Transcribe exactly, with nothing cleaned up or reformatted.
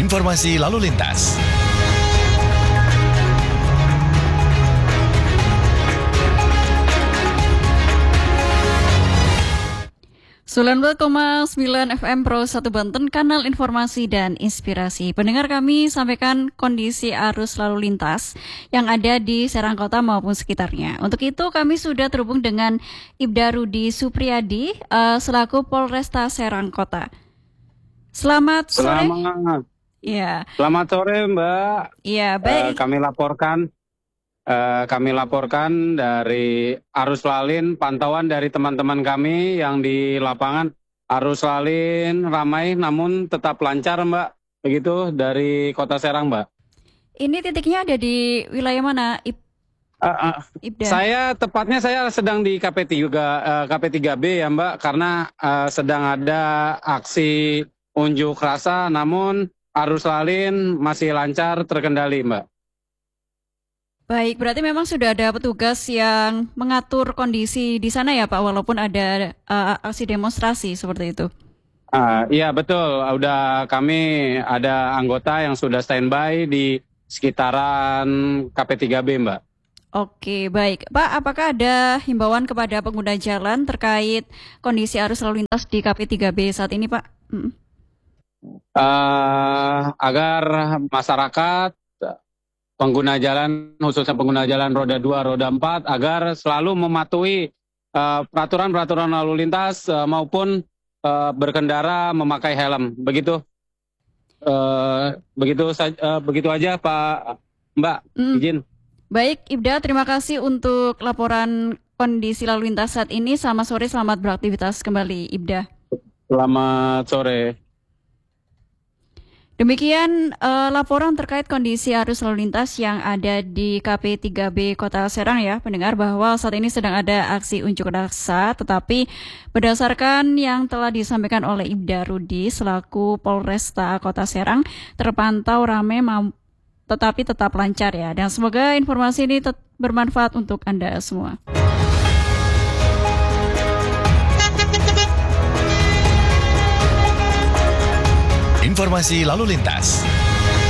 Informasi lalu lintas. sembilan belas koma sembilan F M Pro satu Banten, kanal informasi dan inspirasi. Pendengar, kami sampaikan kondisi arus lalu lintas yang ada di Serang Kota maupun sekitarnya. Untuk itu kami sudah terhubung dengan Ibda Rudi Supriyadi uh, selaku Polresta Serang Kota. Selamat sore. Selamat. Ya. Selamat sore, Mbak. Iya, baik. Uh, kami laporkan Uh, kami laporkan dari arus lalin, pantauan dari teman-teman kami yang di lapangan. Arus lalin ramai namun tetap lancar, Mbak. Begitu dari Kota Serang, Mbak. Ini titiknya ada di wilayah mana, Ib uh, uh, Ibda? Saya tepatnya saya sedang di K P tiga, uh, K P tiga B ya, Mbak, karena uh, sedang ada aksi unjuk rasa namun arus lalin masih lancar terkendali, Mbak. Baik, berarti memang sudah ada petugas yang mengatur kondisi di sana ya Pak, walaupun ada uh, aksi demonstrasi seperti itu. Uh, iya betul, udah kami ada anggota yang sudah standby di sekitaran K P tiga B, Mbak. Oke, baik. Pak, apakah ada himbauan kepada pengguna jalan terkait kondisi arus lalu lintas di K P tiga B saat ini, Pak? Hmm. Uh, agar masyarakat pengguna jalan, khususnya pengguna jalan roda dua, roda empat, agar selalu mematuhi uh, peraturan-peraturan lalu lintas uh, maupun uh, berkendara memakai helm. Begitu, uh, begitu, uh, begitu aja, Pak, Mbak. Mm. Izin. Baik, Ibda, terima kasih untuk laporan kondisi lalu lintas saat ini. Selamat sore, selamat beraktivitas kembali, Ibda. Selamat sore. Demikian uh, laporan terkait kondisi arus lalu lintas yang ada di K P tiga B Kota Serang ya, pendengar, bahwa saat ini sedang ada aksi unjuk rasa, tetapi berdasarkan yang telah disampaikan oleh Ibda Rudi selaku Polresta Kota Serang, terpantau ramai tetapi tetap lancar ya, dan semoga informasi ini tetap bermanfaat untuk Anda semua. Informasi lalu lintas.